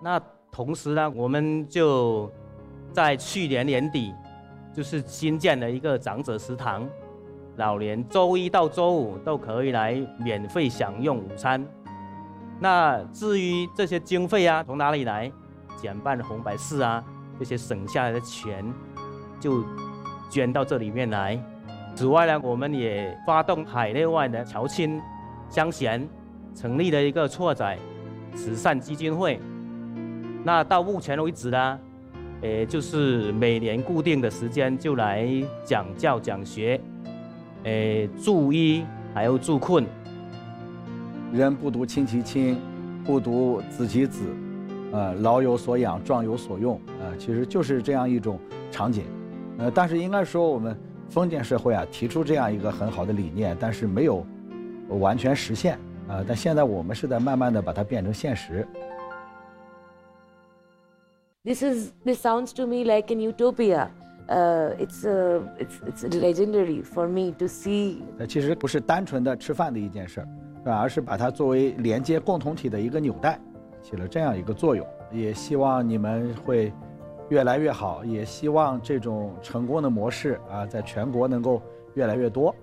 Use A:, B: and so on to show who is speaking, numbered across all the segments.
A: 那同时呢，我们就在去年年底，就是新建了一个长者食堂，老年周一到周五都可以来免费享用午餐。那至于这些经费啊，从哪里来？减办红白事啊，这些省下来的钱就捐到这里面来。此外呢，我们也发动海内外的侨亲乡贤，成立了一个错仔慈善基金会。那到目前为止呢，就是每年固定的时间就来讲教讲学，助医还有助困。
B: 人不独亲其亲，不独子其子，老有所养，壮有所用，其实就是这样一种场景。但是应该说我们封建社会啊提出这样一个很好的理念，但是没有完全实现但现在我们是在慢慢的把它变成现实。
C: This sounds to me like an utopia. It's legendary for me to see.
B: 其实不是单纯的吃饭的一件事儿，而是把它作为连接共同体的一个纽带，起了这样一个作用。也希望你们会越来越好，也希望这种成功的模式在全国能够越来越多。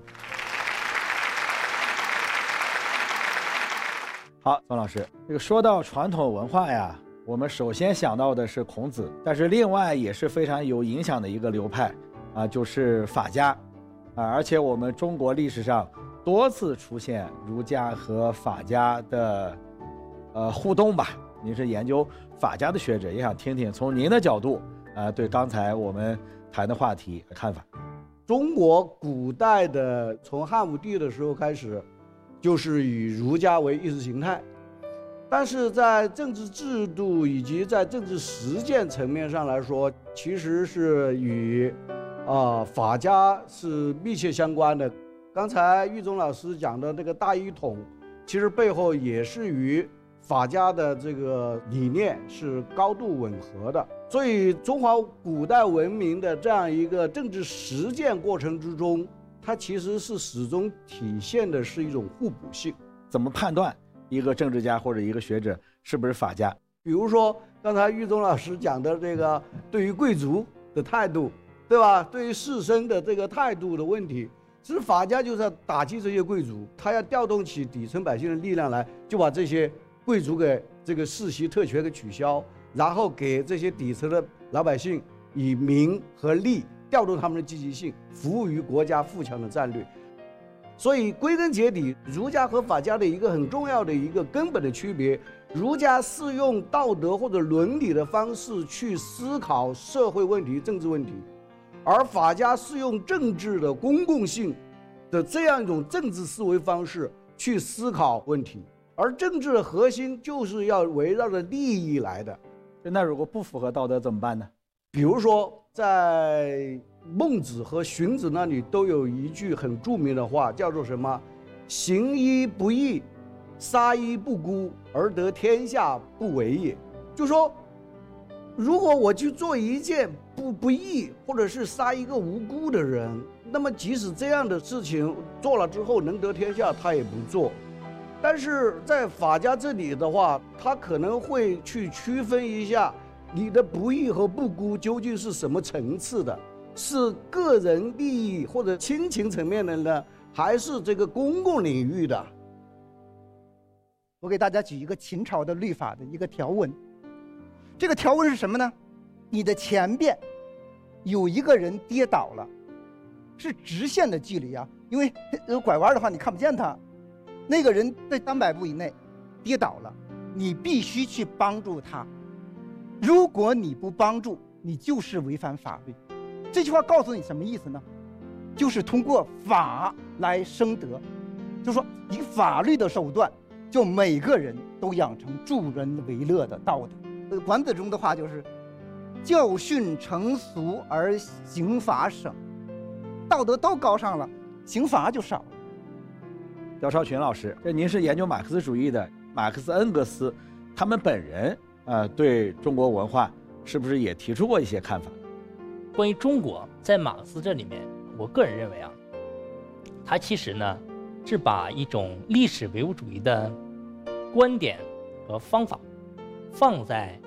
B: 好，宋老师，这个说到传统文化呀，我们首先想到的是孔子，但是另外也是非常有影响的一个流派就是法家而且我们中国历史上多次出现儒家和法家的互动吧。您是研究法家的学者，也想听听从您的角度对刚才我们谈的话题的看法。
D: 中国古代的从汉武帝的时候开始，就是以儒家为意识形态，但是在政治制度以及在政治实践层面上来说，其实是与法家是密切相关的。刚才玉忠老师讲的那个大一统，其实背后也是与法家的这个理念是高度吻合的。所以中华古代文明的这样一个政治实践过程之中，它其实是始终体现的是一种互补性。
B: 怎么判断一个政治家或者一个学者是不是法家？
D: 比如说刚才玉忠老师讲的这个对于贵族的态度，对吧？对于士绅的这个态度的问题，其实法家就是要打击这些贵族，他要调动起底层百姓的力量来，就把这些贵族给这个世袭特权给取消，然后给这些底层的老百姓以民和利调动他们的积极性，服务于国家富强的战略。所以归根结底，儒家和法家的一个很重要的一个根本的区别，儒家是用道德或者伦理的方式去思考社会问题、政治问题，而法家是用政治的公共性的这样一种政治思维方式去思考问题，而政治的核心就是要围绕着利益来的。
B: 那如果不符合道德怎么办呢？
D: 比如说在孟子和荀子那里都有一句很著名的话，叫做什么？行医不义，杀医不孤，而得天下不为也。就说如果我去做一件不义，或者是杀一个无辜的人，那么即使这样的事情做了之后能得天下，他也不做。但是在法家这里的话，他可能会去区分一下你的不义和不孤究竟是什么层次的，是个人利益或者亲情层面的呢，还是这个公共领域的？
E: 我给大家举一个秦朝的律法的一个条文，这个条文是什么呢？你的前边有一个人跌倒了，是直线的距离啊，因为拐弯的话你看不见他，那个人在300步以内跌倒了，你必须去帮助他，如果你不帮助，你就是违反法律。这句话告诉你什么意思呢？就是通过法来升德，就是说以法律的手段，就每个人都养成助人为乐的道德。管子中的话就是教训成俗而刑罚省，道德都高尚了，刑罚就少了。
B: 廖超群老师，这您是研究马克思主义的，马克思、恩格斯他们本人对中国文化是不是也提出过一些看法？
F: 关于中国，在马克思这里面，我个人认为他其实呢是把一种历史唯物主义的观点和方法放在